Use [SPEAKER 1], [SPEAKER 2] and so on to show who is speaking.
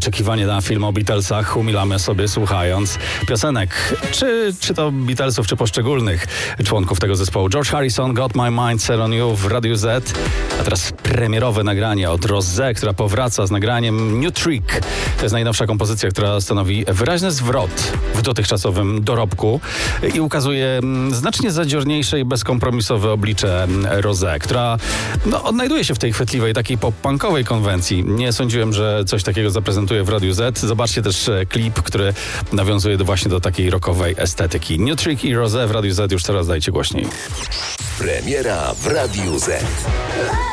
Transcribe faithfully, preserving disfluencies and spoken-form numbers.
[SPEAKER 1] oczekiwanie na film o Beatlesach umilamy sobie słuchając piosenek, czy, czy to Beatlesów, czy poszczególnych członków tego zespołu. George Harrison, Got My Mind Set On You w Radiu Z, a teraz premierowe nagranie od Rosé, która powraca z nagraniem New Trick. To jest najnowsza kompozycja, która stanowi wyraźny zwrot w dotychczasowym dorobku i ukazuje znacznie zadziorniejsze i bezkompromisowe oblicze Rosé, która no, odnajduje się w tej chwytliwej, takiej pop-punkowej konwencji. Nie sądziłem, że coś takiego zaprezentuje w Radiu Z. Zobaczcie też klip, który nawiązuje do, właśnie do takiej rockowej estetyki. New Trick i Rosé w Radiu Z już teraz dajcie głośniej.
[SPEAKER 2] Premiera w Radiu Z.